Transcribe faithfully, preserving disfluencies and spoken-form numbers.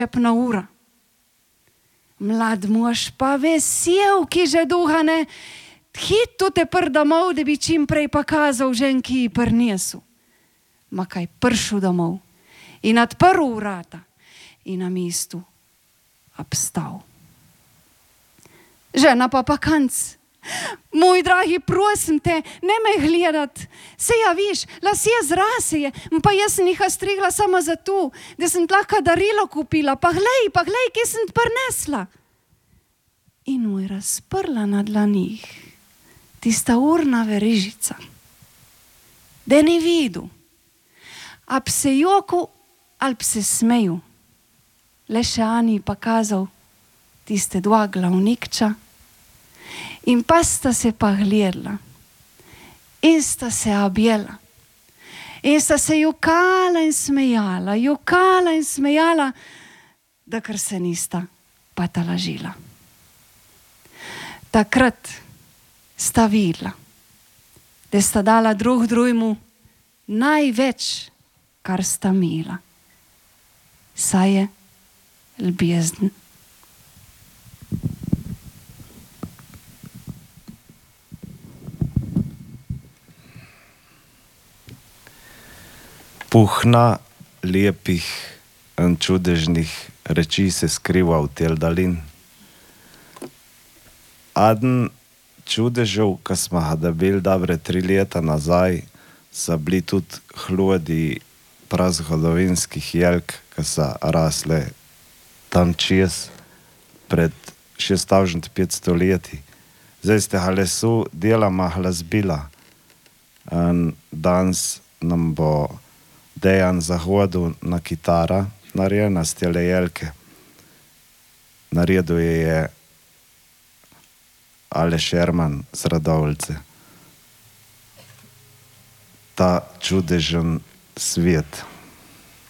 Šepna ura. Mlad mož pa vesel, ki že duha ne, hitu te pr domov, da bi čim prej pokazal žen, ki ji prnesu. Ma kaj pršu domov in odprl vrata in na mestu obstal. Žena pa pa kanc. Moj dragi, prosim te, ne me gledat. Se ja viš, lasje zraseje, pa jaz sem jih strigla samo zato, da sem lahko darilo kupila. Pa glej, pa glej, kje sem prinesla. In mu je razprla na dlanih tista urna verižica. Da ni videl, a bi se jokal ali bi se smejal. Le še Ani pa kazal tiste dva glavnikča. In pa sta se pa gledala in sta se objela in sta se jokala in smejala, jokala in smejala, da kar se nista pa tolažila. Takrat sta videla, da sta dala drug drugemu največ, kar sta imela. Saj je ljubezen. Puhna lepih in čudežnih reči se skriva v tel dalin. Aden čudežev, ki smo ga dobili dobre tri leta nazaj, so bili tudi hlodi prazgodovinskih jelk, ki so rasle tam čez pred šest tisoč petsto leti. Zdaj ste ga lesu deloma glasbila in danes nam bo Dejan zahodil na kitara, narejena s tele jelke. Naredil je Aleš Erman z Radovljice. Ta čudežen svet.